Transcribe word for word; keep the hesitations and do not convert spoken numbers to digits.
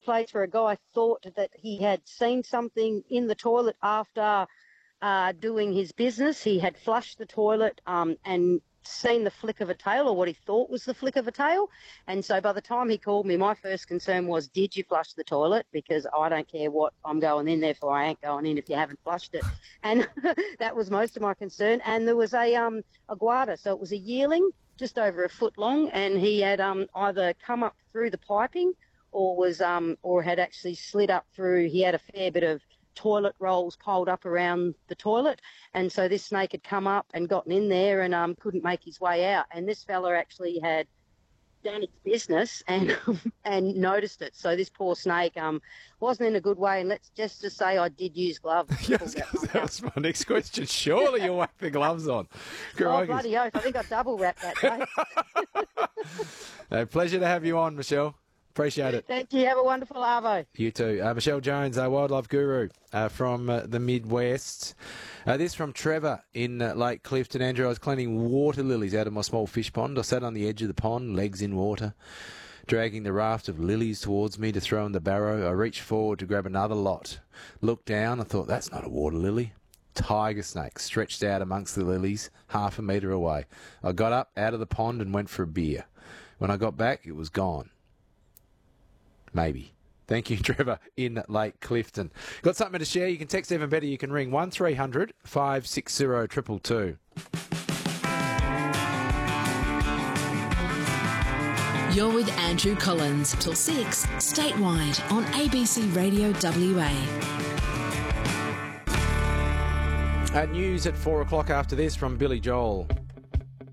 place where a guy thought that he had seen something in the toilet after uh, doing his business. He had flushed the toilet um, and seen the flick of a tail, or what he thought was the flick of a tail. And so by the time he called me, my first concern was, did you flush the toilet? Because I don't care what I'm going in there for. I ain't going in if you haven't flushed it. And that was most of my concern. And there was a um a guarda, so it was a yearling, just over a foot long, and he had um either come up through the piping or was um or had actually slid up through. He had a fair bit of toilet rolls piled up around the toilet, and so this snake had come up and gotten in there and um couldn't make his way out. And this fella actually had done its business and and noticed it. So this poor snake um wasn't in a good way. And let's just to say I did use gloves. Yes, that was my next question. Surely you'll whack the gloves on. Oh, bloody oath. I think I double wrapped that day. No, pleasure to have you on, Michelle. Appreciate it. Thank you. Have a wonderful arvo. You too. Uh, Michelle Jones, our wildlife guru uh, from uh, the Midwest. Uh, this from Trevor in uh, Lake Clifton. Andrew, I was cleaning water lilies out of my small fish pond. I sat on the edge of the pond, legs in water, dragging the raft of lilies towards me to throw in the barrow. I reached forward to grab another lot. Looked down. I thought, that's not a water lily. Tiger snake stretched out amongst the lilies, half a metre away. I got up out of the pond and went for a beer. When I got back, it was gone. Maybe. Thank you, Trevor, in Lake Clifton. Got something to share? You can text even better. You can ring one three hundred five six zero two two two. You're with Andrew Collins till six, statewide on A B C Radio W A. Uh, news at four o'clock after this from Billy Joel.